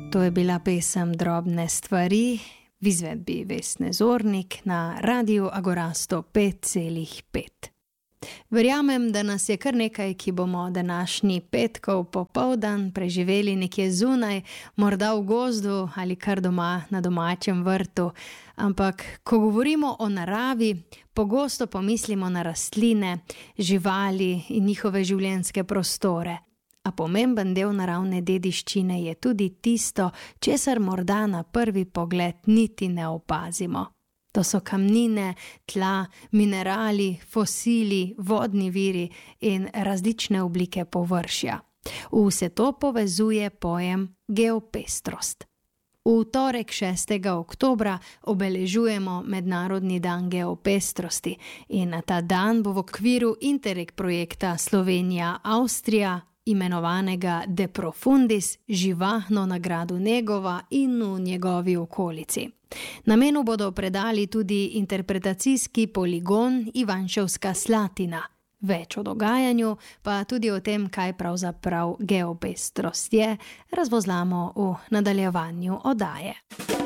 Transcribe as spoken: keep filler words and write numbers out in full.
To je bila pesem Drobne stvari v izvedbi Vesne Zornik na Radiu Agora sto pet celih pet. Verjamem, da nas je kar nekaj, ki bomo današnji petkov popoldan preživeli nekje zunaj, morda v gozdu ali kar doma na domačem vrtu. Ampak, ko govorimo o naravi, pogosto pomislimo na rastline, živali in njihove življenjske prostore. A pomemben del naravne dediščine je tudi tisto, česar morda na prvi pogled niti ne opazimo. To so kamnine, tla, minerali, fosili, vodni viri in različne oblike površja. Vse to povezuje pojem geopestrost. V torek šestega oktobra obeležujemo Mednarodni dan geopestrosti in na ta dan bo v okviru Interreg projekta Slovenija-Avstrija imenovanega De Profundis živahno na gradu Negova in v njegovi okolici. Namenu bodo predali tudi interpretacijski poligon Ivanševska Slatina. Več o dogajanju, pa tudi o tem, kaj pravzaprav geopestrost je, razvozlamo v nadaljevanju oddaje.